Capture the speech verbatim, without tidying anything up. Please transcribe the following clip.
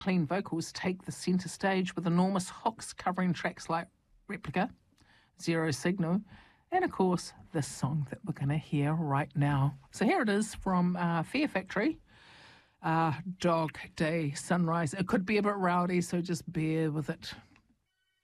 clean vocals take the centre stage with enormous hooks covering tracks like Replica, Zero Signal, and of course this song that we're going to hear right now. So here it is from uh, Fear Factory, uh, Dog Day Sunrise. It could be a bit rowdy, so just bear with it.